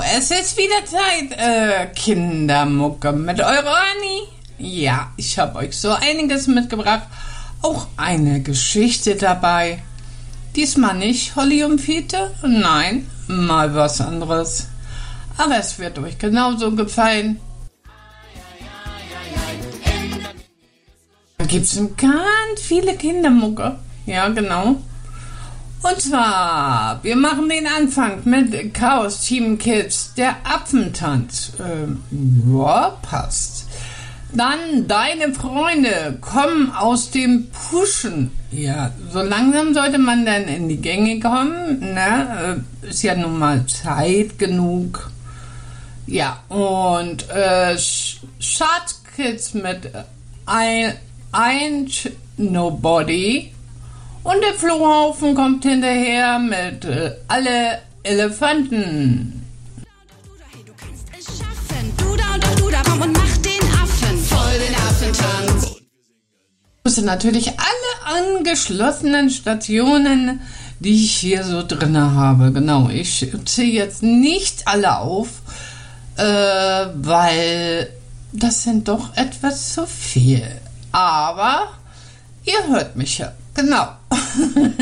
es ist wieder Zeit, Kindermucke mit eurer Anni. Ja, ich habe euch so einiges mitgebracht. Auch eine Geschichte dabei. Diesmal nicht Holly und Fiete, nein, mal was anderes. Aber es wird euch genauso gefallen. Da gibt es ganz viele Kindermucke. Ja, genau. Und zwar, wir machen den Anfang mit Chaos Team Kids, der Apfentanz. Ja, passt. Dann Deine Freunde kommen aus dem Pushen. Ja, so langsam sollte man dann in die Gänge kommen. Ne? Ist ja nun mal Zeit genug. Ja, und Schatzkids mit Ain't Nobody. Und der Flohhaufen kommt hinterher mit alle Elefanten. Du kannst es schaffen. Du da, komm und mach den Affen. Voll den Affentanz. Das sind natürlich alle angeschlossenen Stationen, die ich hier so drin habe. Genau, ich zähle jetzt nicht alle auf, weil das sind doch etwas zu viel. Aber ihr hört mich ja. Genau.